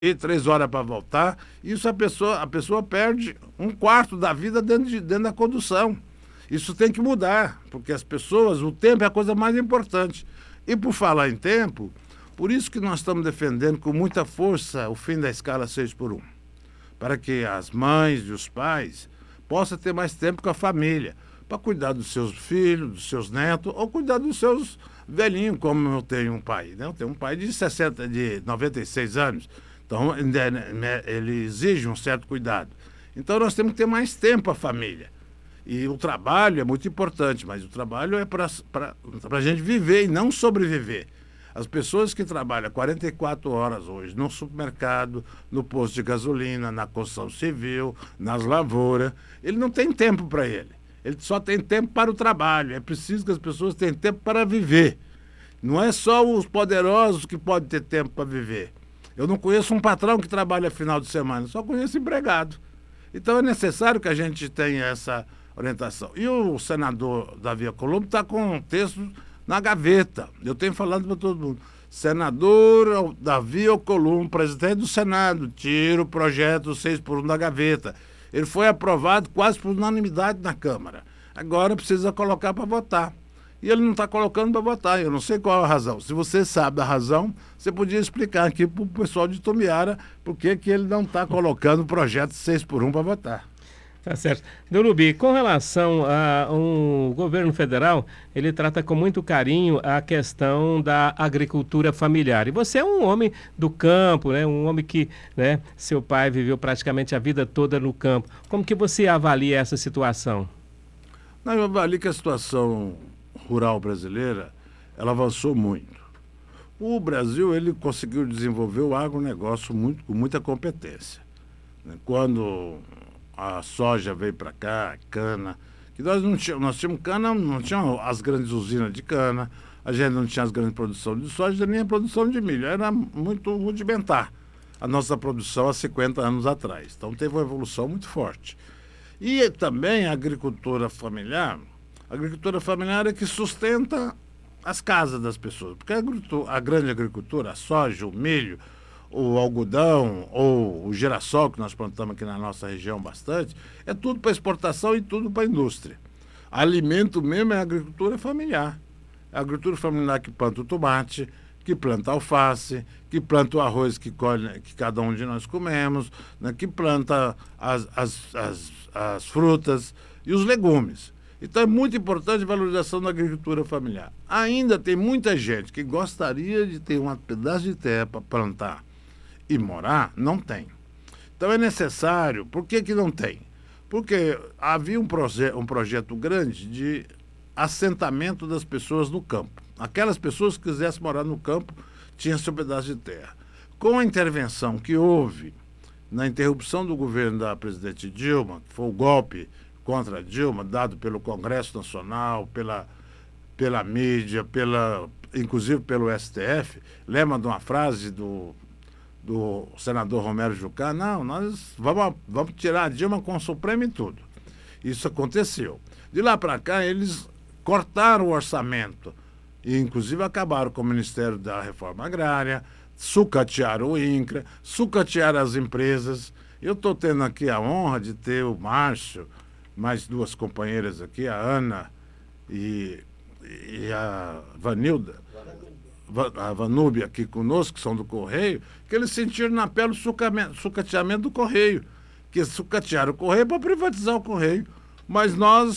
e 3 horas para voltar. Isso a pessoa perde um quarto da vida dentro da condução. Isso tem que mudar, porque as pessoas, o tempo é a coisa mais importante. E por falar em tempo, por isso que nós estamos defendendo com muita força o fim da escala 6x1, para que as mães e os pais possam ter mais tempo com a família, para cuidar dos seus filhos, dos seus netos, ou cuidar dos seus velhinhos, como eu tenho um pai, né? Eu tenho um pai de 96 anos, então ele exige um certo cuidado. Então nós temos que ter mais tempo à família. E o trabalho é muito importante, mas o trabalho é para a gente viver e não sobreviver. As pessoas que trabalham 44 horas hoje no supermercado, no posto de gasolina, na construção civil, nas lavouras, ele não tem tempo para ele. Ele só tem tempo para o trabalho. É preciso que as pessoas tenham tempo para viver. Não é só os poderosos que podem ter tempo para viver. Eu não conheço um patrão que trabalha final de semana, só conheço empregado. Então é necessário que a gente tenha essa orientação. E o senador Davi Alcolumbre está com um texto na gaveta. Eu tenho falado para todo mundo. Senador Davi Alcolumbre, presidente do Senado, tira o projeto 6x1 da gaveta. Ele foi aprovado quase por unanimidade na Câmara. Agora precisa colocar para votar. E ele não está colocando para votar. Eu não sei qual é a razão. Se você sabe da razão, você podia explicar aqui para o pessoal de Itumbiara por que ele não está colocando o projeto 6x1 para votar. Tá certo. Deulubi, com relação ao governo federal, ele trata com muito carinho a questão da agricultura familiar. E você é um homem do campo, né? Um homem que, né, seu pai viveu praticamente a vida toda no campo. Como que você avalia essa situação? Não, eu avalio que a situação rural brasileira, ela avançou muito. O Brasil, ele conseguiu desenvolver o agronegócio com muita competência. Quando a soja veio para cá, cana, que nós tínhamos cana, não tínhamos as grandes usinas de cana, a gente não tinha as grandes produções de soja, nem a produção de milho, era muito rudimentar a nossa produção há 50 anos atrás. Então teve uma evolução muito forte. E também a agricultura familiar é que sustenta as casas das pessoas, porque a grande agricultura, a soja, o milho, o algodão ou o girassol, que nós plantamos aqui na nossa região bastante, é tudo para exportação e tudo para indústria. Alimento mesmo é a agricultura familiar. É a agricultura familiar que planta o tomate, que planta a alface, que planta o arroz que cada um de nós comemos, né, que planta as frutas e os legumes. Então é muito importante a valorização da agricultura familiar. Ainda tem muita gente que gostaria de ter um pedaço de terra para plantar e morar, não tem. Então é necessário. Por que não tem? Porque havia um projeto grande de assentamento das pessoas no campo. Aquelas pessoas que quisessem morar no campo tinham seu pedaço de terra. Com a intervenção que houve na interrupção do governo da presidente Dilma, que foi o golpe contra a Dilma, dado pelo Congresso Nacional, pela mídia, inclusive pelo STF, lembra de uma frase do senador Romero Jucá? Não, nós vamos tirar a Dilma com o Supremo e tudo. Isso aconteceu. De lá para cá, eles cortaram o orçamento e, inclusive, acabaram com o Ministério da Reforma Agrária, sucatearam o INCRA, sucatearam as empresas. Eu estou tendo aqui a honra de ter o Márcio, mais duas companheiras aqui, a Ana e a Vanilda, a Vanúbia aqui conosco, que são do Correio, que eles sentiram na pele o sucateamento do Correio, que sucatearam o Correio para privatizar o Correio. Mas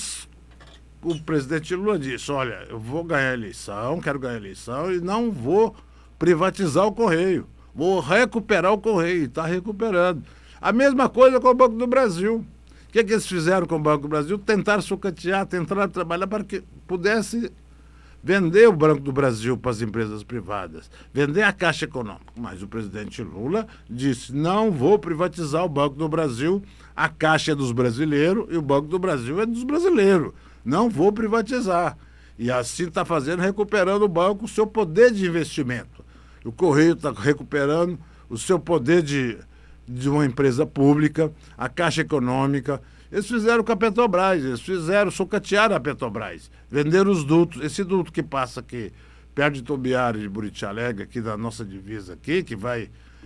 o presidente Lula disse, olha, eu vou ganhar a eleição, quero ganhar a eleição e não vou privatizar o Correio, vou recuperar o Correio, e está recuperando. A mesma coisa com o Banco do Brasil. O que eles fizeram com o Banco do Brasil? Tentaram sucatear, tentaram trabalhar para que pudesse vender o Banco do Brasil para as empresas privadas, vender a Caixa Econômica. Mas o presidente Lula disse, não vou privatizar o Banco do Brasil, a Caixa é dos brasileiros e o Banco do Brasil é dos brasileiros. Não vou privatizar. E assim está fazendo, recuperando o banco, o seu poder de investimento. O Correio está recuperando o seu poder de uma empresa pública, a Caixa Econômica. Eles fizeram com a Petrobras, sucatearam a Petrobras, venderam os dutos. Esse duto que passa aqui, perto de Itumbiara, de Buriti Alegre, aqui da nossa divisa aqui, que vai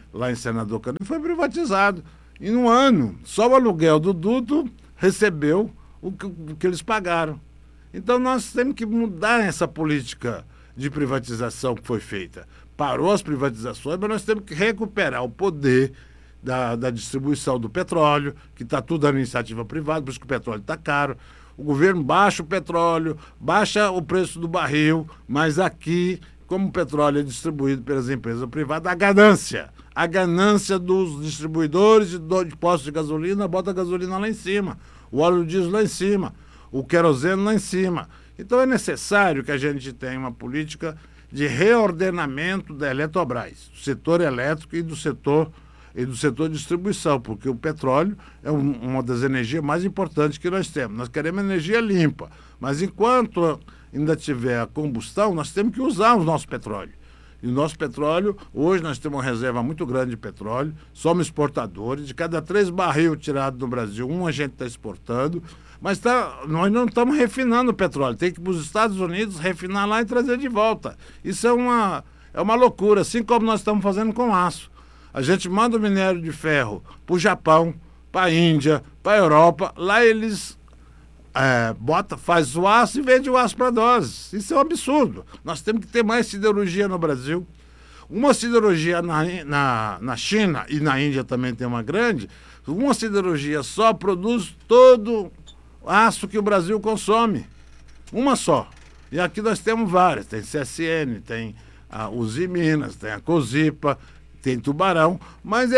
lá em Senador Canedo, foi privatizado. Em um ano, só o aluguel do duto recebeu o que eles pagaram. Então nós temos que mudar essa política de privatização que foi feita. Parou as privatizações, mas nós temos que recuperar o poder da distribuição do petróleo, que está tudo na iniciativa privada, por isso que o petróleo está caro. O governo baixa o petróleo, baixa o preço do barril, mas aqui, como o petróleo é distribuído pelas empresas privadas, a ganância dos distribuidores de postos de gasolina, bota a gasolina lá em cima, o óleo diesel lá em cima, o querosene lá em cima. Então é necessário que a gente tenha uma política de reordenamento da Eletrobras, do setor elétrico e do setor de distribuição, porque o petróleo é uma das energias mais importantes que nós temos. Nós queremos energia limpa, mas enquanto ainda tiver a combustão, nós temos que usar o nosso petróleo. E o nosso petróleo, hoje nós temos uma reserva muito grande de petróleo, somos exportadores, de cada 3 barril tirados do Brasil, um a gente está exportando, mas nós não estamos refinando o petróleo, tem que ir para os Estados Unidos refinar lá e trazer de volta. Isso é uma loucura, assim como nós estamos fazendo com aço. A gente manda o minério de ferro para o Japão, para a Índia, para a Europa, lá eles faz o aço e vende o aço para nós. Isso é um absurdo. Nós temos que ter mais siderurgia no Brasil. Uma siderurgia na China e na Índia também tem uma grande, uma siderurgia só produz todo o aço que o Brasil consome. Uma só. E aqui nós temos várias. Tem CSN, tem a Uzi Minas, tem a Cosipa, tem Tubarão, mas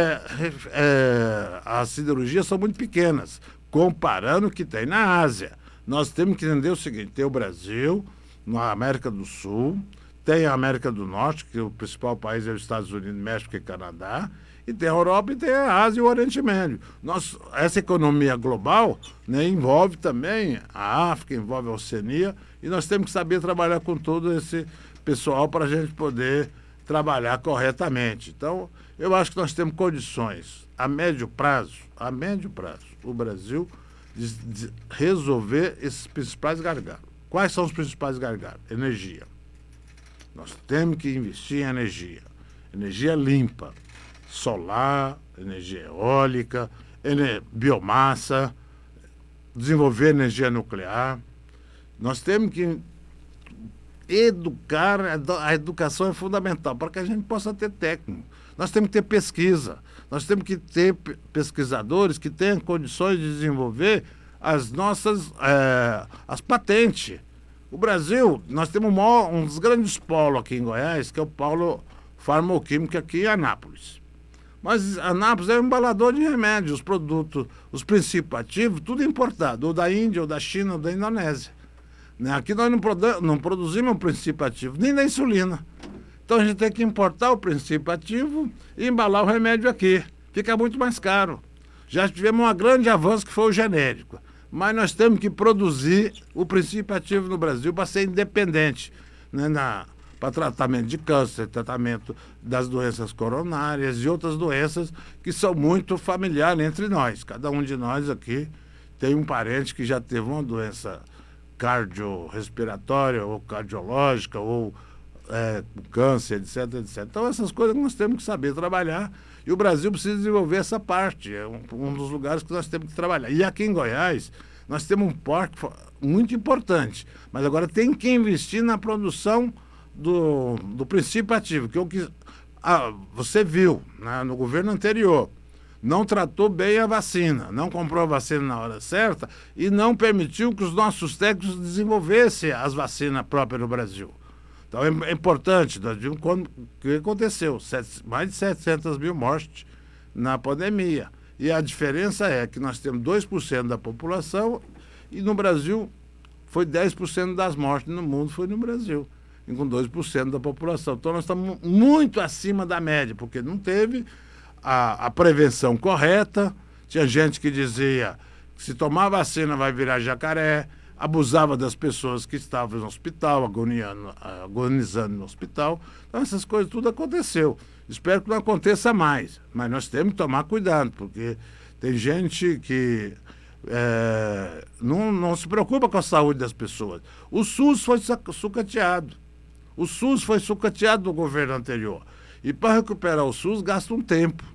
as siderurgias são muito pequenas, comparando o que tem na Ásia. Nós temos que entender o seguinte: tem o Brasil, na América do Sul, tem a América do Norte, que o principal país é os Estados Unidos, México e Canadá, e tem a Europa e tem a Ásia e o Oriente Médio. Essa economia global, né, envolve também a África, envolve a Oceania, e nós temos que saber trabalhar com todo esse pessoal para a gente poder trabalhar corretamente. Então, eu acho que nós temos condições, a médio prazo, o Brasil de resolver esses principais gargalos. Quais são os principais gargalos? Energia. Nós temos que investir em energia limpa, solar, energia eólica, biomassa, desenvolver energia nuclear. Nós temos que educar, a educação é fundamental para que a gente possa ter técnico. Nós temos que ter pesquisa, nós temos que ter pesquisadores que tenham condições de desenvolver as nossas as patentes. O Brasil, nós temos um dos grandes polos aqui em Goiás, que é o polo farmacêutico aqui em Anápolis. Mas Anápolis é um embalador de remédios, os produtos, os princípios ativos, tudo importado, ou da Índia, ou da China, ou da Indonésia. Aqui nós não produzimos um princípio ativo, nem da insulina. Então a gente tem que importar o princípio ativo e embalar o remédio aqui. Fica muito mais caro. Já tivemos um grande avanço que foi o genérico. Mas nós temos que produzir o princípio ativo no Brasil para ser independente, né, para tratamento de câncer, tratamento das doenças coronárias e outras doenças que são muito familiares entre nós. Cada um de nós aqui tem um parente que já teve uma doença cardiorrespiratória ou cardiológica ou câncer, etc, etc. Então essas coisas nós temos que saber trabalhar e o Brasil precisa desenvolver essa parte, é um dos lugares que nós temos que trabalhar. E aqui em Goiás nós temos um porto muito importante, mas agora tem que investir na produção do princípio ativo, que você viu, né, no governo anterior, não tratou bem a vacina, não comprou a vacina na hora certa e não permitiu que os nossos técnicos desenvolvessem as vacinas próprias no Brasil. Então é importante, nós vimos o que aconteceu, mais de 700 mil mortes na pandemia. E a diferença é que nós temos 2% da população e no Brasil foi 10% das mortes no mundo, foi no Brasil, e com 2% da população. Então nós estamos muito acima da média, porque não teve a prevenção correta. Tinha gente que dizia que se tomar vacina vai virar jacaré, abusava das pessoas que estavam no hospital, agonizando no hospital. Então essas coisas tudo aconteceu. Espero que não aconteça mais, mas nós temos que tomar cuidado, porque tem gente que não se preocupa com a saúde das pessoas. O SUS foi sucateado. O SUS foi sucateado do governo anterior. E para recuperar o SUS gasta um tempo.